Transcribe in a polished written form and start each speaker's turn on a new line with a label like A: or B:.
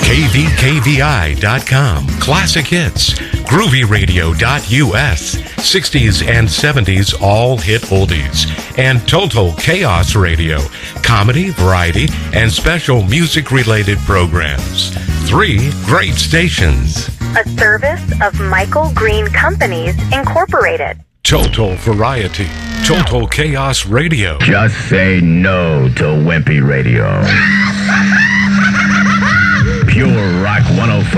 A: KVKVI.com, Classic Hits, GroovyRadio.us, 60s and 70s all hit oldies, and Total Chaos Radio, comedy, variety, and special music-related programs. 3 great stations.
B: A service of Michael Green Companies, Incorporated.
A: Total variety, Total Chaos Radio.
C: Just say no to Wimpy Radio. Pure Rock 105.